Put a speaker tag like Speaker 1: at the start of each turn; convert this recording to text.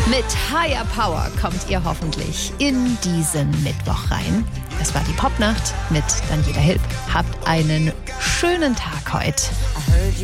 Speaker 1: Mit Higher Power kommt ihr hoffentlich in diesen Mittwoch rein. Das war die Popnacht mit Daniela Hilb. Habt einen schönen Tag heute.